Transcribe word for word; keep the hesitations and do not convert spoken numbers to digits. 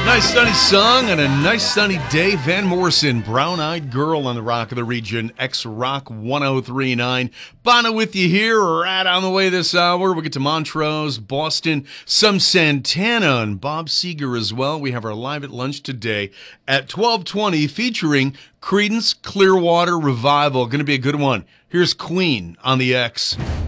Nice sunny song and a nice sunny day. Van Morrison, Brown Eyed Girl on the Rock of the Region, X-Rock one oh three point nine. Bono with you here, right on the way this hour. We'll get to Montrose, Boston, some Santana, and Bob Seger as well. We have our Live at Lunch today at twelve twenty featuring Creedence Clearwater Revival. Going to be a good one. Here's Queen on the X.